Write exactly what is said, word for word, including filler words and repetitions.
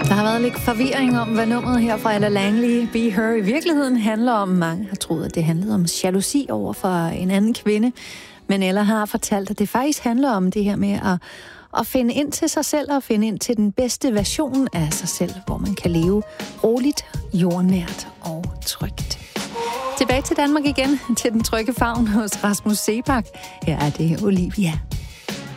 Der har været lidt forvirring om, hvad nummeret her fra Ella Langley, Be Her, i virkeligheden handler om. Mange har troet, at det handlede om jalousi over for en anden kvinde. Men Ella har fortalt, at det faktisk handler om det her med at, at finde ind til sig selv og finde ind til den bedste version af sig selv, hvor man kan leve roligt, jordnært og trygt. Tilbage til Danmark igen, til den trygge favn hos Rasmus Seebach. Her er det Olivia.